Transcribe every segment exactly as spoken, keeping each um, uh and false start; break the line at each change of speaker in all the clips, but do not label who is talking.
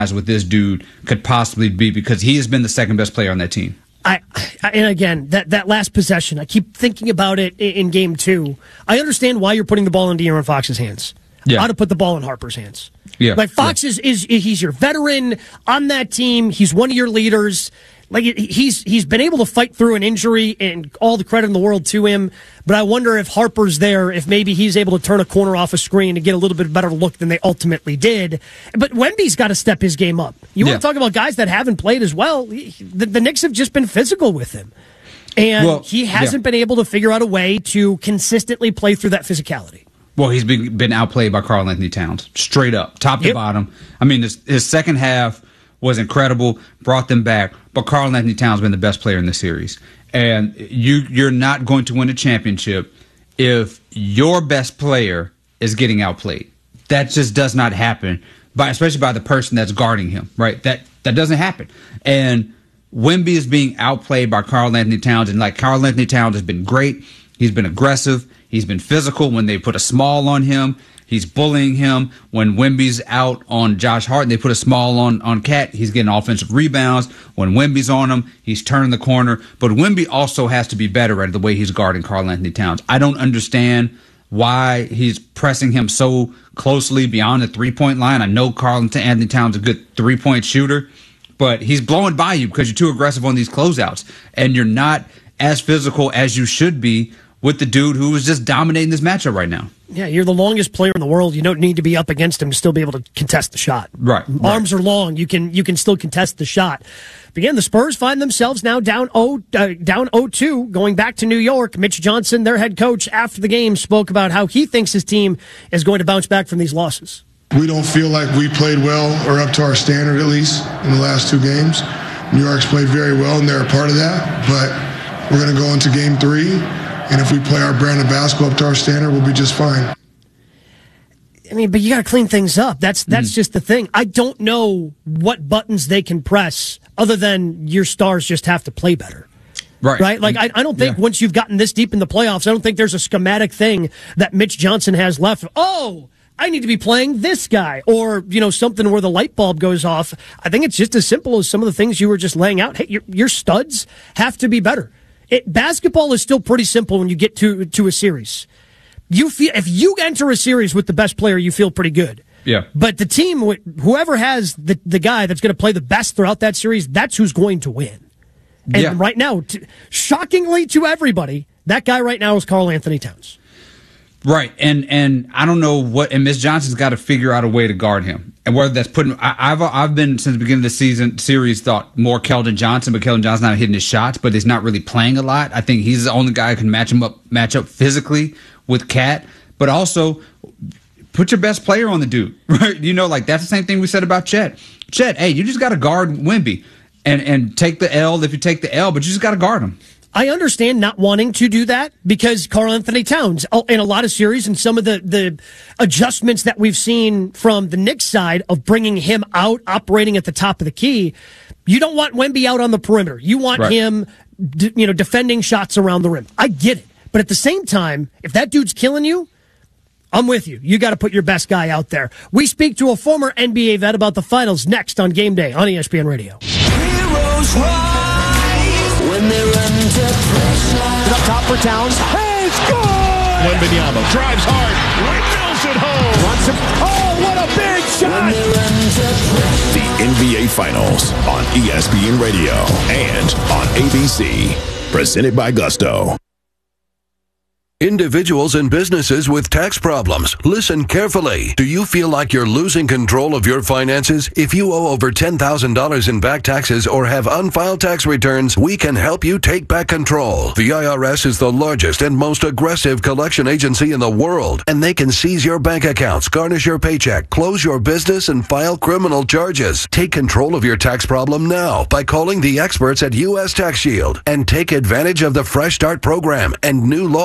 what this dude could possibly be because he has been the second best player on that team.
I, I and again that, that last possession, I keep thinking about it in, in game two. I understand why you're putting the ball in De'Aaron Fox's hands. Yeah. I ought to put the ball in Harper's hands.
Yeah,
like Fox
yeah.
is, is he's your veteran on that team. He's one of your leaders. Like he's he's been able to fight through an injury, and all the credit in the world to him. But I wonder if Harper's there, if maybe he's able to turn a corner off a screen and get a little bit better look than they ultimately did. But Wemby's got to step his game up. You yeah. want to talk about guys that haven't played as well? The, the Knicks have just been physical with him, and well, he hasn't yeah. been able to figure out a way to consistently play through that physicality.
Well, he's been been outplayed by Karl Anthony Towns, straight up, top to
yep.
bottom. I mean, his, his second half was incredible, brought them back, but Karl Anthony Towns has been the best player in the series. And you, you're not going to win a championship if your best player is getting outplayed. That just does not happen, by, especially by the person that's guarding him, right? That that doesn't happen. And Wemby is being outplayed by Karl Anthony Towns, and like Karl Anthony Towns has been great. He's been aggressive. He's been physical when they put a small on him. He's bullying him. When Wemby's out on Josh Hart and they put a small on, on Cat, he's getting offensive rebounds. When Wemby's on him, he's turning the corner. But Wemby also has to be better at the way he's guarding Karl Anthony Towns. I don't understand why he's pressing him so closely beyond the three-point line. I know Karl Anthony Towns is a good three-point shooter, but he's blowing by you because you're too aggressive on these closeouts, and you're not as physical as you should be with the dude who is just dominating this matchup right now.
Yeah, you're the longest player in the world. You don't need to be up against him to still be able to contest the shot.
Right.
Arms
right.
are long. You can you can still contest the shot. But again, the Spurs find themselves now down oh uh, down oh two, going back to New York. Mitch Johnson, their head coach, after the game spoke about how he thinks his team is going to bounce back from these losses.
We don't feel like we played well or up to our standard, at least in the last two games. New York's played very well, and they're a part of that. But we're going to go into game three. And if we play our brand of basketball up to our standard, we'll be just fine.
I mean, but you got to clean things up. That's that's mm. just the thing. I don't know what buttons they can press other than your stars just have to play better.
Right.
Right? Like, I, I don't think yeah. once you've gotten this deep in the playoffs, I don't think there's a schematic thing that Mitch Johnson has left. Oh, I need to be playing this guy, or, you know, something where the light bulb goes off. I think it's just as simple as some of the things you were just laying out. Hey, your, your studs have to be better. It, basketball is still pretty simple when you get to to a series. You feel if you enter a series with the best player, you feel pretty good.
Yeah.
But the team, whoever has the the guy that's going to play the best throughout that series, that's who's going to win. And
yeah.
right now, t- shockingly to everybody, that guy right now is Karl Anthony Towns.
Right, and and I don't know what, and Miz Johnson's got to figure out a way to guard him, and whether that's putting. I, I've I've been since the beginning of the season series thought more Keldon Johnson, but Keldon Johnson's not hitting his shots, but he's not really playing a lot. I think he's the only guy who can match him up, match up physically with Cat, but also put your best player on the dude, right? You know, like that's the same thing we said about Chet. Chet, hey, you just got to guard Wemby, and and take the L if you take the L, but you just got to guard him.
I understand not wanting to do that because Karl Anthony Towns, in a lot of series and some of the, the adjustments that we've seen from the Knicks side of bringing him out, operating at the top of the key, you don't want Wemby out on the perimeter. You want right. him, d- you know, defending shots around the rim. I get it. But at the same time, if that dude's killing you, I'm with you. You got to put your best guy out there. We speak to a former N B A vet about the finals next on Game Day on E S P N Radio.
Heroes rise when they're under pressure.
Up top for Towns. Hey, it's good!
Wembanyama drives hard. Windmills it home.
Wants him. Oh, what a big shot!
The N B A Finals on E S P N Radio and on A B C. Presented by Gusto.
Individuals and businesses with tax problems, listen carefully. Do you feel like you're losing control of your finances? If you owe over ten thousand dollars in back taxes or have unfiled tax returns, we can help you take back control. The I R S is the largest and most aggressive collection agency in the world, and they can seize your bank accounts, garnish your paycheck, close your business, and file criminal charges. Take control of your tax problem now by calling the experts at U S Tax Shield and take advantage of the Fresh Start program and new laws that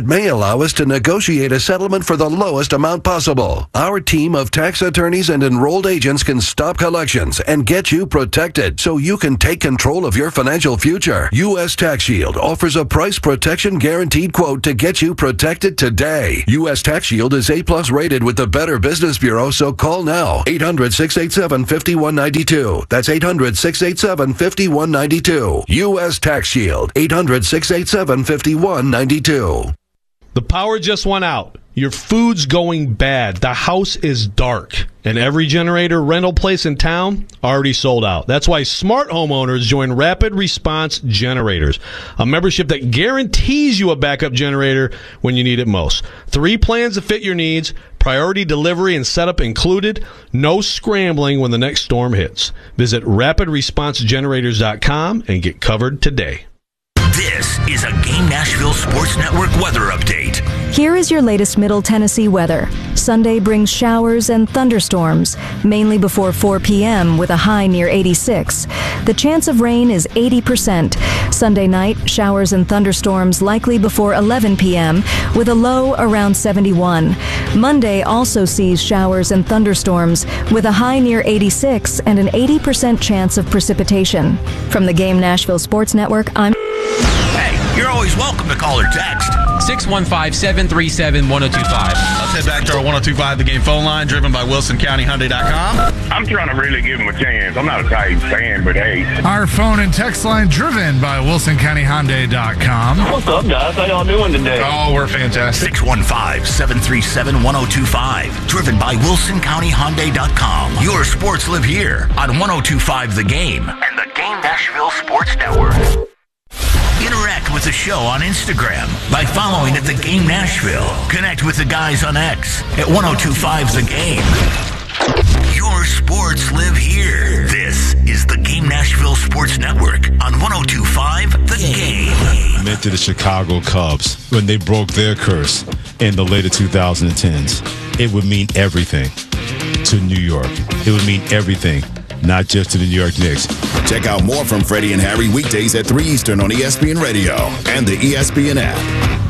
may allow us to negotiate a settlement for the lowest amount possible. Our team of tax attorneys and enrolled agents can stop collections and get you protected so you can take control of your financial future. U S Tax Shield offers a price protection guaranteed quote to get you protected today. U S Tax Shield is A plus rated with the Better Business Bureau, so call now. eight hundred, six eight seven, five one nine two. That's eight hundred, six eight seven, five one nine two. U S Tax Shield. eight hundred, six eight seven, five one nine two.
The power just went out. Your food's going bad. The house is dark. And every generator rental place in town already sold out. That's why smart homeowners join Rapid Response Generators, a membership that guarantees you a backup generator when you need it most. Three plans to fit your needs, priority delivery and setup included, no scrambling when the next storm hits. Visit rapid response generators dot com and get covered today.
This is a Game Nashville Sports Network weather update.
Here is your latest Middle Tennessee weather. Sunday brings showers and thunderstorms, mainly before four p.m. with a high near eighty-six. The chance of rain is eighty percent. Sunday night, showers and thunderstorms likely before eleven p.m. with a low around seventy-one. Monday also sees showers and thunderstorms with a high near eighty-six and an eighty percent chance of precipitation. From the Game Nashville Sports Network, I'm...
Hey, you're always welcome to call or text.
six one five, seven three seven, one oh two five.
Let's head back to our one oh two five The Game phone line, driven by Wilson County Hyundai dot com.
I'm trying to really give him a chance. I'm not a Titans fan, but hey.
Our phone and text line, driven by Wilson County Hyundai dot com.
What's up, guys? How y'all doing today?
Oh, we're fantastic.
six one five, seven three seven, one oh two five. Driven by Wilson County Hyundai dot com. Your sports live here on one oh two five The Game and the Game Nashville Sports Network. Interact with the show on Instagram by following at The Game Nashville. Connect with the guys on X at one oh two five The Game. Your sports live here. This is the Game Nashville Sports Network on one oh two five The Game.
Meant to the Chicago Cubs when they broke their curse in the later two thousand tens. It would mean everything to New York. It would mean everything, not just to the New York Knicks.
Check out more from Freddie and Harry weekdays at three Eastern on E S P N Radio and the E S P N app.